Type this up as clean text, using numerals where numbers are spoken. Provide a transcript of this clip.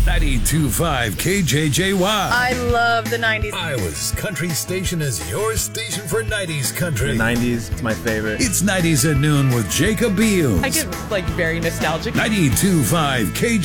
92.5 KJJY. I love the 90s. Iowa's country station is your station for 90s country. The 90s, it's my favorite. It's 90s at noon with Jacob Beals. I get very nostalgic. 92.5 KJJY.